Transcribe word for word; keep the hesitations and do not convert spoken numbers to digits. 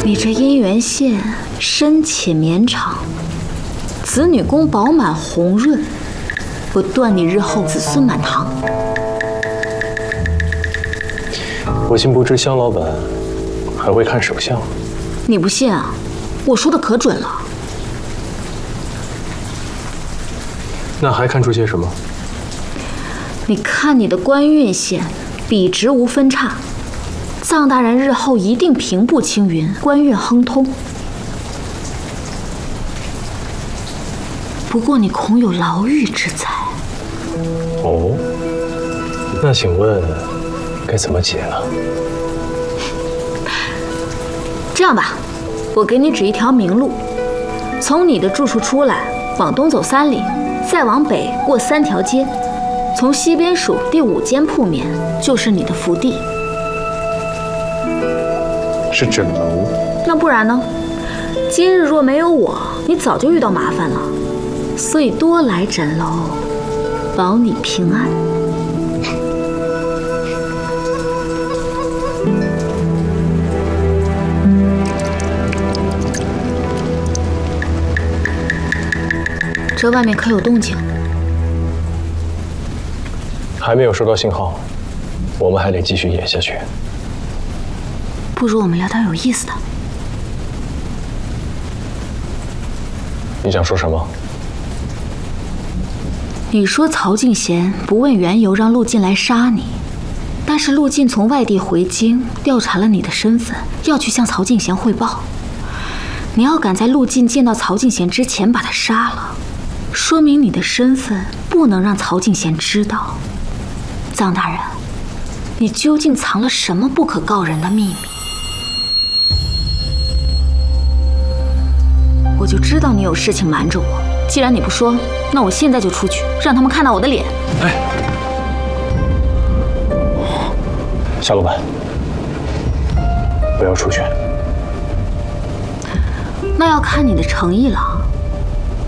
你这姻缘线深且绵长，子女宫饱满红润，我断你日后子孙满堂。 我竟不知香老板还会看手相。 你不信啊？我说的可准了。 那还看出些什么？ 你看你的官运线，笔直无分叉。臧大人日后一定平步青云，官运亨通。不过你恐有牢狱之灾。 哦，那请问该怎么解呢？ 这样吧，我给你指一条明路，从你的住处出来，往东走三里，再往北过三条街，从西边数第五间铺面，就是你的福地。 是诊楼？ 那不然呢？今日若没有我，你早就遇到麻烦了。所以多来诊楼，保你平安。这外面可有动静？ 还没有收到信号，我们还得继续演下去。 不如我们聊点有意思的。 你想说什么？ 你说曹敬贤不问缘由让陆晋来杀你，但是陆晋从外地回京调查了你的身份，要去向曹敬贤汇报。你要赶在陆晋见到曹敬贤之前把他杀了，说明你的身份不能让曹敬贤知道。臧大人，你究竟藏了什么不可告人的秘密？我就知道你有事情瞒着我。既然你不说，那我现在就出去，让他们看到我的脸。 哎，夏老板，不要出去。 那要看你的诚意了。